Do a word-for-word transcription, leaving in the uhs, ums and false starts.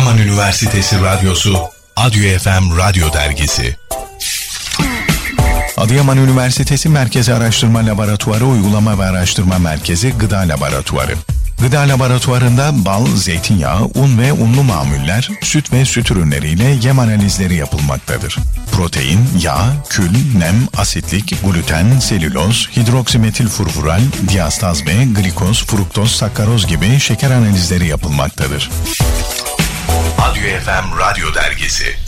Adıyaman Üniversitesi Radyosu, Adyo F M Radyo Dergisi. Adıyaman Üniversitesi Merkezi Araştırma Laboratuvarı Uygulama ve Araştırma Merkezi Gıda Laboratuvarı. Gıda laboratuvarında bal, zeytinyağı, un ve unlu mamuller, süt ve süt ürünleriyle yem analizleri yapılmaktadır. Protein, yağ, kül, nem, asitlik, gluten, selüloz, hidroksimetil furfural, diastaz B, glikoz, fruktoz, sakkaroz gibi şeker analizleri yapılmaktadır. Adyo F M Radyo Dergisi.